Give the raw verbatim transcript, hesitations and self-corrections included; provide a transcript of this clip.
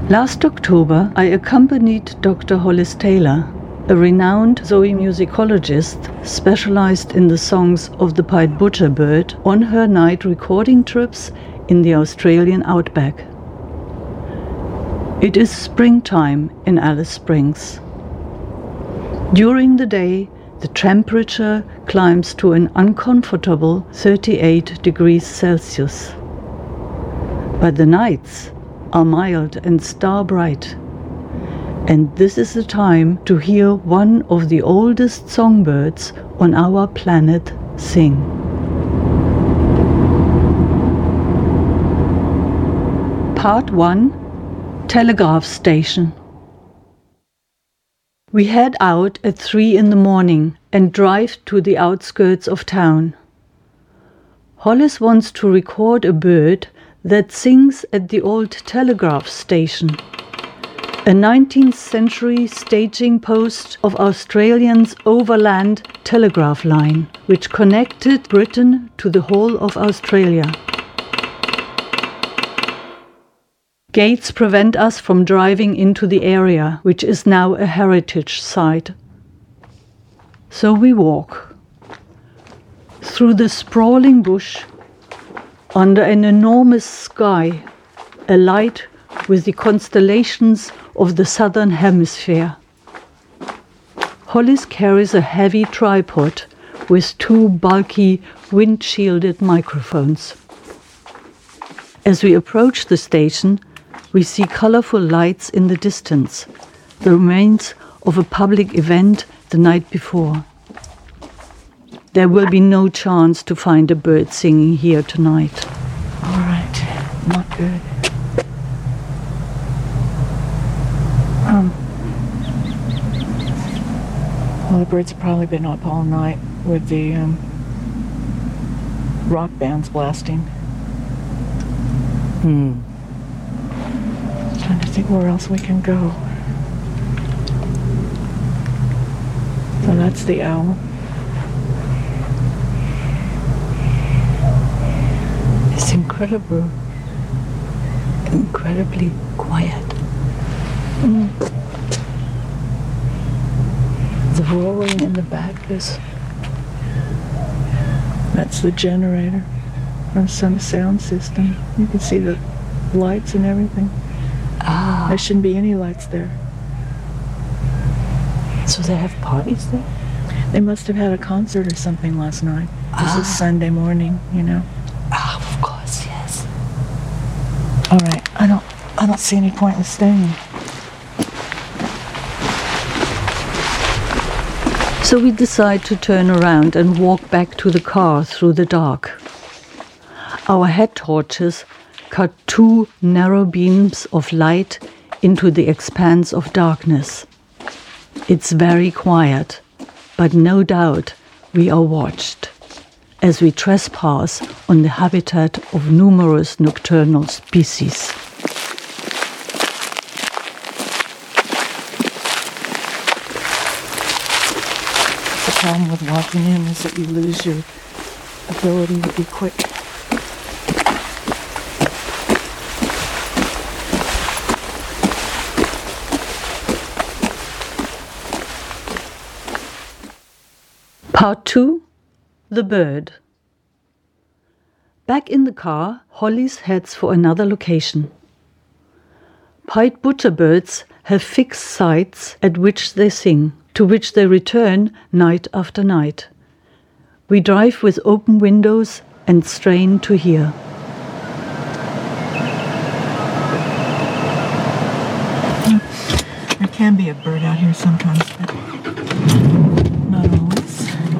Last October, I accompanied Doctor Hollis Taylor, a renowned zoomusicologist specialized in the songs of the pied butcherbird, on her night recording trips in the Australian outback. It is springtime in Alice Springs. During the day, the temperature climbs to an uncomfortable thirty-eight degrees Celsius. But the nights are mild and star-bright, and this is the time to hear one of the oldest songbirds on our planet sing. Part one, Telegraph Station. We head out at three in the morning and drive to the outskirts of town. Hollis wants to record a bird that sings at the old telegraph station, a nineteenth century staging post of Australia's overland telegraph line, which connected Britain to the whole of Australia. Gates prevent us from driving into the area, which is now a heritage site. So we walk through the sprawling bush, under an enormous sky, alight with the constellations of the southern hemisphere. Hollis carries a heavy tripod with two bulky wind-shielded microphones. As we approach the station, we see colorful lights in the distance, the remains of a public event the night before. There will be no chance to find a bird singing here tonight. All right, not good. Um, well, the birds have probably been up all night with the um, rock bands blasting. Hmm. Trying to think where else we can go. So that's the owl. It's incredible, incredibly quiet. Mm. The roaring in the back is, that's the generator from some sound system. You can see the lights and everything. Ah. There shouldn't be any lights there. So they have parties there? They must have had a concert or something last night. This Ah. is Sunday morning, you know. Ah, of course, yes. All right, I don't, I don't see any point in staying. So we decide to turn around and walk back to the car through the dark. Our head torches cut two narrow beams of light into the expanse of darkness. It's very quiet, but no doubt we are watched as we trespass on the habitat of numerous nocturnal species. The problem with walking in is that you lose your ability to be quick. Part two, the bird. Back in the car, Hollis heads for another location. Pied butcherbirds have fixed sites at which they sing, to which they return night after night. We drive with open windows and strain to hear. There can be a bird out here sometimes, but